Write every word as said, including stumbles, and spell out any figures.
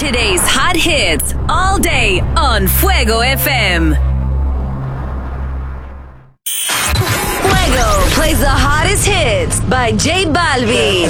Today's hot hits all day on Fuego F M. Fuego plays the hottest hits by J Balvin.